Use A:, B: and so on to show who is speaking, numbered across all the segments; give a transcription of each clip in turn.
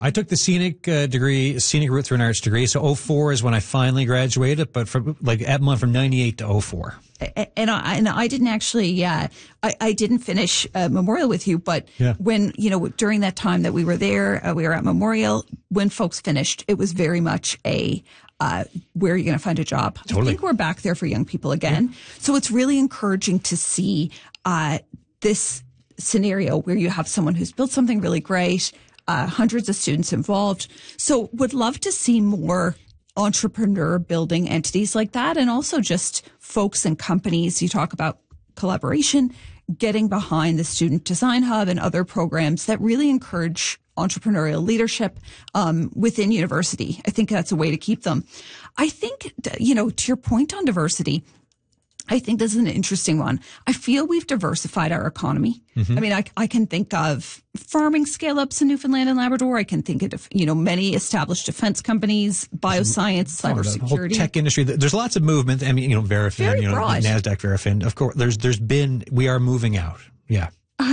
A: I took the scenic route through an arts degree. So 04 is when I finally graduated, but from 98 to 04.
B: And I didn't actually, I didn't finish Memorial with you, but when, during that time that we were there, we were at Memorial, when folks finished, it was very much where are you going to find a job?
A: Totally.
B: I think we're back there for young people again. Yeah. So it's really encouraging to see this scenario where you have someone who's built something really great, hundreds of students involved. So would love to see more entrepreneur building entities like that, and also just folks and companies. You talk about collaboration, getting behind the Student Design Hub and other programs that really encourage entrepreneurial leadership within university. I think that's a way to keep them. I think, to your point on diversity, I think this is an interesting one. I feel we've diversified our economy. Mm-hmm. I mean, I can think of farming scale-ups in Newfoundland and Labrador. I can think of, many established defense companies, bioscience, cybersecurity.
A: The whole tech industry. There's lots of movement. I mean, Verafin, NASDAQ, Verafin. Of course, we are moving out. Yeah.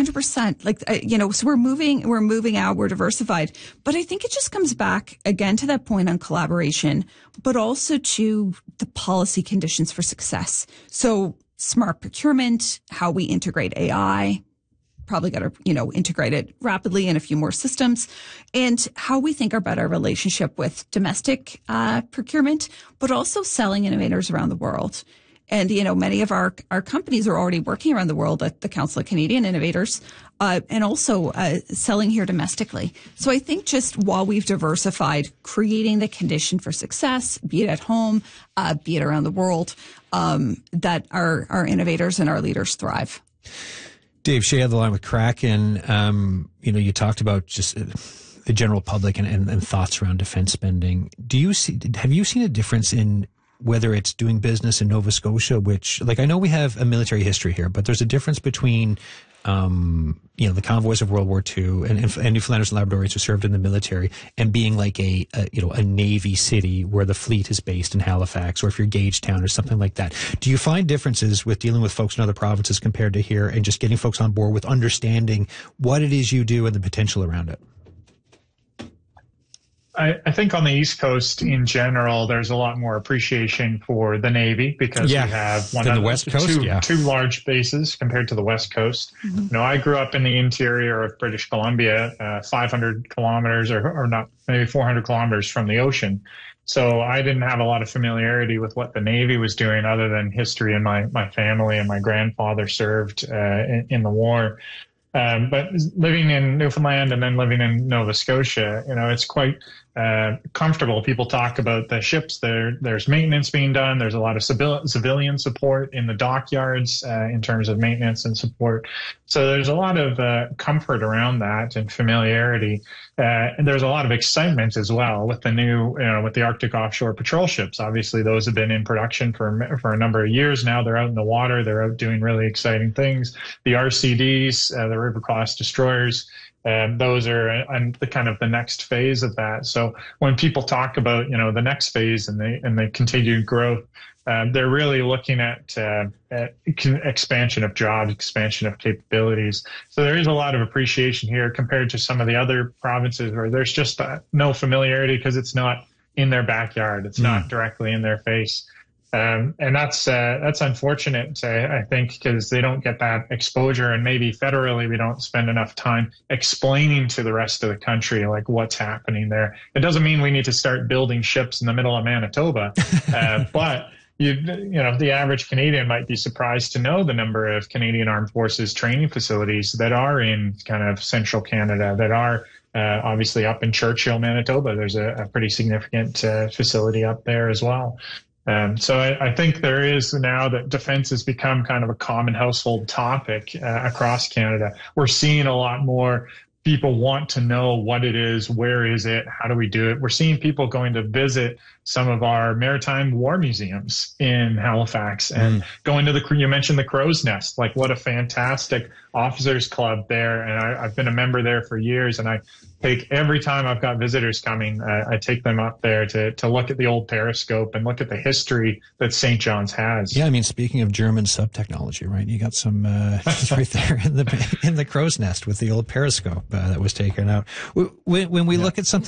B: 100%. So we're moving out, we're diversified. But I think it just comes back again to that point on collaboration, but also to the policy conditions for success. So smart procurement, how we integrate AI, probably got to, integrate it rapidly in a few more systems, and how we think about our relationship with domestic procurement, but also selling innovators around the world. And, many of our companies are already working around the world at the Council of Canadian Innovators, and also selling here domestically. So I think just while we've diversified, creating the condition for success, be it at home, be it around the world, that our innovators and our leaders thrive.
A: Dave Shea on the line with Kraken. You talked about just the general public and thoughts around defense spending. Have you seen a difference in whether it's doing business in Nova Scotia, which, I know we have a military history here, but there's a difference between, the convoys of World War II and Newfoundlanders and Labradorians who served in the military, and being a Navy city where the fleet is based in Halifax, or if you're Gagetown or something like that. Do you find differences with dealing with folks in other provinces compared to here, and just getting folks on board with understanding what it is you do and the potential around it?
C: I think on the East Coast in general, there's a lot more appreciation for the Navy because we have two large bases compared to the West Coast. Mm-hmm. I grew up in the interior of British Columbia, 500 kilometers or not, maybe 400 kilometers from the ocean. So I didn't have a lot of familiarity with what the Navy was doing other than history, and my family and my grandfather served in the war. But living in Newfoundland and then living in Nova Scotia, it's quite comfortable. People talk about the ships. There's maintenance being done. There's a lot of civilian support in the dockyards in terms of maintenance and support. So there's a lot of comfort around that and familiarity. And there's a lot of excitement as well with the new, with the Arctic Offshore Patrol ships. Obviously, those have been in production for a number of years now. They're out in the water. They're out doing really exciting things. The RCDs, the River Class destroyers, those are the next phase of that. So when people talk about, the next phase and the continued growth, they're really looking at expansion of jobs, expansion of capabilities. So there is a lot of appreciation here compared to some of the other provinces where there's just no familiarity because it's not in their backyard. It's not directly in their face. And that's unfortunate, I think, because they don't get that exposure, and maybe federally we don't spend enough time explaining to the rest of the country what's happening there. It doesn't mean we need to start building ships in the middle of Manitoba, but the average Canadian might be surprised to know the number of Canadian Armed Forces training facilities that are in kind of central Canada, that are obviously up in Churchill, Manitoba. There's a pretty significant facility up there as well. So I think there is now that defense has become kind of a common household topic across Canada. We're seeing a lot more people want to know what it is, where is it, how do we do it. We're seeing people going to visit some of our maritime war museums in Halifax and going to you mentioned the Crow's Nest, what a fantastic officers club there. And I've been a member there for years, and I take every time I've got visitors coming, I take them up there to look at the old periscope and look at the history that St. John's has.
A: Yeah, I mean, speaking of German sub technology, right? You got some right there in the Crow's Nest with the old periscope. that was taken out. When we look at something